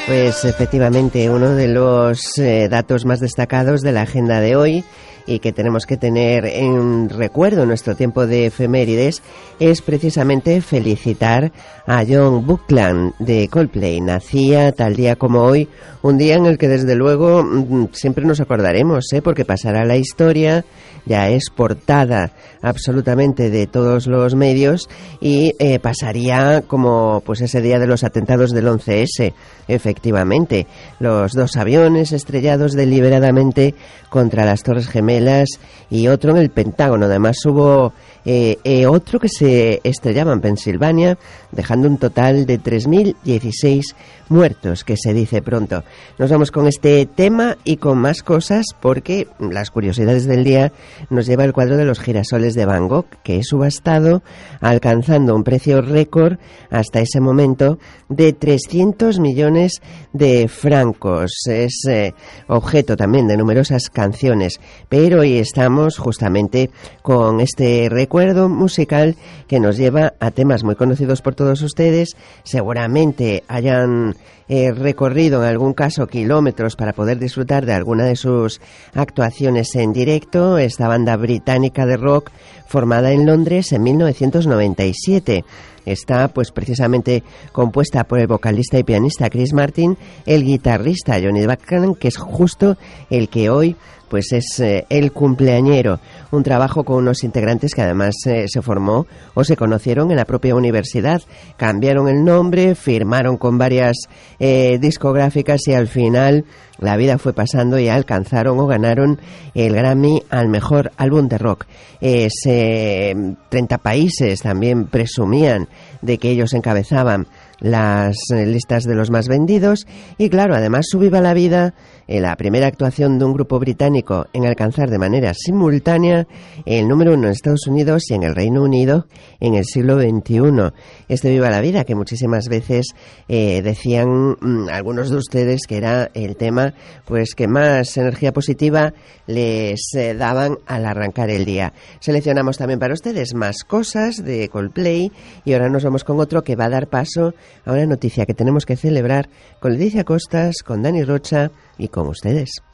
Pues efectivamente, uno de los datos más destacados de la agenda de hoy y que tenemos que tener en recuerdo en nuestro tiempo de efemérides es precisamente felicitar a John Buckland de Coldplay. Nacía tal día como hoy, un día en el que desde luego siempre nos acordaremos, porque pasará a la historia, ya es portada absolutamente de todos los medios y pasaría como pues ese día de los atentados del 11S, efectivamente, los dos aviones estrellados deliberadamente contra las Torres Gemelas y otro en el Pentágono. Además hubo otro que se estrellaba en Pensilvania, dejando un total de 3.016 muertos, que se dice pronto. Nos vamos con este tema y con más cosas porque las curiosidades del día nos lleva el cuadro de los girasoles de Van Gogh, que es subastado alcanzando un precio récord hasta ese momento de 300 millones de francos. Es objeto también de numerosas canciones, pero hoy estamos justamente con este recuerdo musical que nos lleva a temas muy conocidos por todos ustedes. Seguramente hayan recorrido en algún caso kilómetros para poder disfrutar de alguna de sus actuaciones en directo. Esta banda británica de rock formada en Londres en 1997. Está pues precisamente compuesta por el vocalista y pianista Chris Martin, el guitarrista Johnny Buckland, que es justo el que hoy pues es el cumpleañero. Un trabajo con unos integrantes que además se formó o se conocieron en la propia universidad. Cambiaron el nombre, firmaron con varias discográficas y al final la vida fue pasando y alcanzaron o ganaron el Grammy al mejor álbum de rock. 30 países también presumían de que ellos encabezaban las listas de los más vendidos y claro, además su Viva la Vida, la primera actuación de un grupo británico en alcanzar de manera simultánea el número 1 en Estados Unidos y en el Reino Unido en el siglo XXI. Este Viva la Vida que muchísimas veces decían algunos de ustedes que era el tema pues que más energía positiva les daban al arrancar el día. Seleccionamos también para ustedes más cosas de Coldplay y ahora nos vamos con otro que va a dar paso a una noticia que tenemos que celebrar con Leticia Costas, con Dani Rocha y con ustedes.